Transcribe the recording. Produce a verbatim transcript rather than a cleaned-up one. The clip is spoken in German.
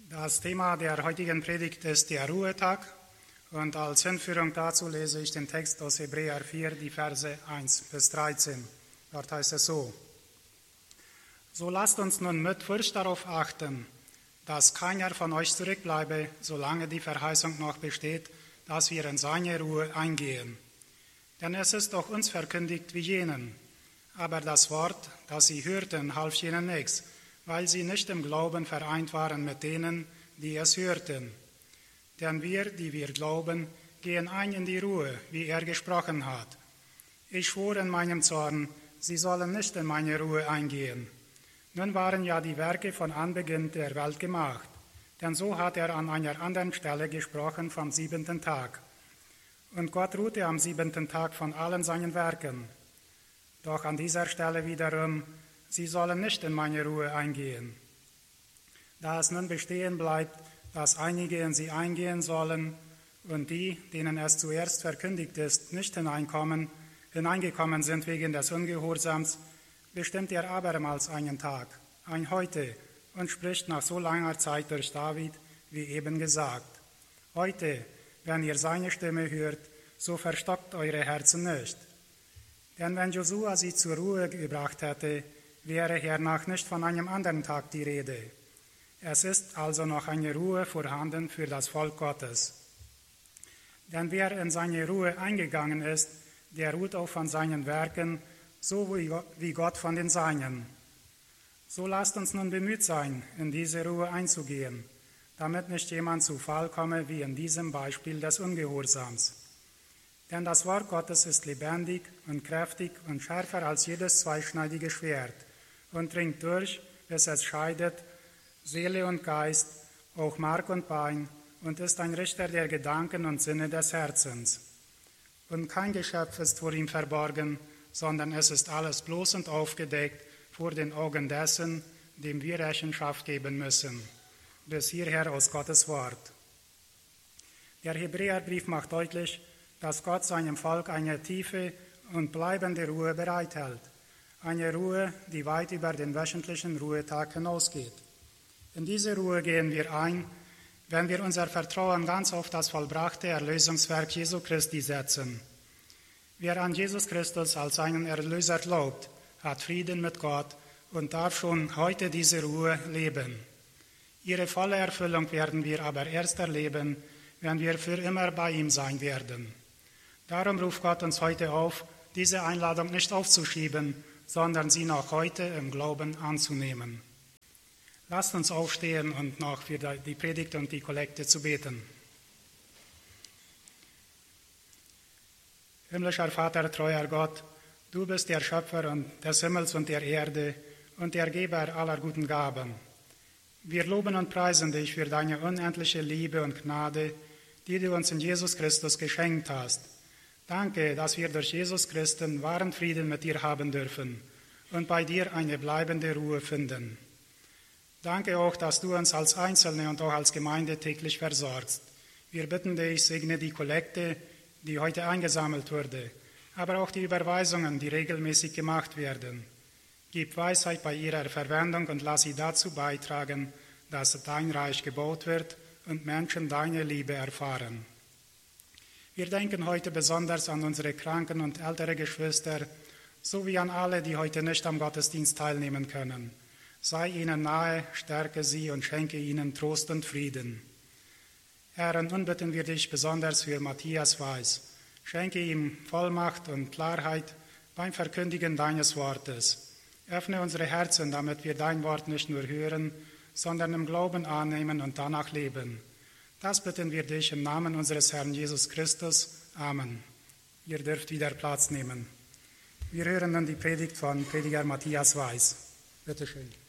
Das Thema der heutigen Predigt ist der Ruhetag und als Hinführung dazu lese ich den Text aus Hebräer vier, die Verse eins bis dreizehn. Dort heißt es so: So lasst uns nun mit Furcht darauf achten, dass keiner von euch zurückbleibe, solange die Verheißung noch besteht, dass wir in seine Ruhe eingehen. Denn es ist doch uns verkündigt wie jenen. Aber das Wort, das sie hörten, half jenen nichts, weil sie nicht im Glauben vereint waren mit denen, die es hörten. Denn wir, die wir glauben, gehen ein in die Ruhe, wie er gesprochen hat. Ich schwor in meinem Zorn, sie sollen nicht in meine Ruhe eingehen. Nun waren ja die Werke von Anbeginn der Welt gemacht, denn so hat er an einer anderen Stelle gesprochen vom siebenten Tag. Und Gott ruhte am siebenten Tag von allen seinen Werken. Doch an dieser Stelle wiederum, sie sollen nicht in meine Ruhe eingehen. Da es nun bestehen bleibt, dass einige in sie eingehen sollen und die, denen es zuerst verkündigt ist, nicht hineinkommen, hineingekommen sind wegen des Ungehorsams, bestimmt er abermals einen Tag, ein Heute, und spricht nach so langer Zeit durch David, wie eben gesagt: Heute, wenn ihr seine Stimme hört, so verstockt eure Herzen nicht. Denn wenn Josua sie zur Ruhe gebracht hätte, wäre hernach nicht von einem anderen Tag die Rede. Es ist also noch eine Ruhe vorhanden für das Volk Gottes. Denn wer in seine Ruhe eingegangen ist, der ruht auch von seinen Werken, so wie Gott von den Seinen. So lasst uns nun bemüht sein, in diese Ruhe einzugehen, damit nicht jemand zu Fall komme wie in diesem Beispiel des Ungehorsams. Denn das Wort Gottes ist lebendig und kräftig und schärfer als jedes zweischneidige Schwert und dringt durch, bis es scheidet Seele und Geist, auch Mark und Bein, und ist ein Richter der Gedanken und Sinne des Herzens. Und kein Geschöpf ist vor ihm verborgen, sondern es ist alles bloß und aufgedeckt vor den Augen dessen, dem wir Rechenschaft geben müssen. Bis hierher aus Gottes Wort. Der Hebräerbrief macht deutlich, dass Gott seinem Volk eine tiefe und bleibende Ruhe bereithält. Eine Ruhe, die weit über den wöchentlichen Ruhetag hinausgeht. In diese Ruhe gehen wir ein, wenn wir unser Vertrauen ganz auf das vollbrachte Erlösungswerk Jesu Christi setzen. Wer an Jesus Christus als seinen Erlöser glaubt, hat Frieden mit Gott und darf schon heute diese Ruhe leben. Ihre volle Erfüllung werden wir aber erst erleben, wenn wir für immer bei ihm sein werden. Darum ruft Gott uns heute auf, diese Einladung nicht aufzuschieben, sondern sie noch heute im Glauben anzunehmen. Lasst uns aufstehen und noch für die Predigt und die Kollekte zu beten. Himmlischer Vater, treuer Gott, du bist der Schöpfer des Himmels und der Erde und der Geber aller guten Gaben. Wir loben und preisen dich für deine unendliche Liebe und Gnade, die du uns in Jesus Christus geschenkt hast. Danke, dass wir durch Jesus Christus wahren Frieden mit dir haben dürfen und bei dir eine bleibende Ruhe finden. Danke auch, dass du uns als Einzelne und auch als Gemeinde täglich versorgst. Wir bitten dich, segne die Kollekte, die heute eingesammelt wurde, aber auch die Überweisungen, die regelmäßig gemacht werden. Gib Weisheit bei ihrer Verwendung und lass sie dazu beitragen, dass dein Reich gebaut wird und Menschen deine Liebe erfahren. Wir denken heute besonders an unsere kranken und ältere Geschwister, sowie an alle, die heute nicht am Gottesdienst teilnehmen können. Sei ihnen nahe, stärke sie und schenke ihnen Trost und Frieden. Herr, nun bitten wir dich besonders für Matthias Weiß. Schenke ihm Vollmacht und Klarheit beim Verkündigen deines Wortes. Öffne unsere Herzen, damit wir dein Wort nicht nur hören, sondern im Glauben annehmen und danach leben. Das bitten wir dich im Namen unseres Herrn Jesus Christus. Amen. Ihr dürft wieder Platz nehmen. Wir hören dann die Predigt von Prediger Matthias Weiß. Bitte schön.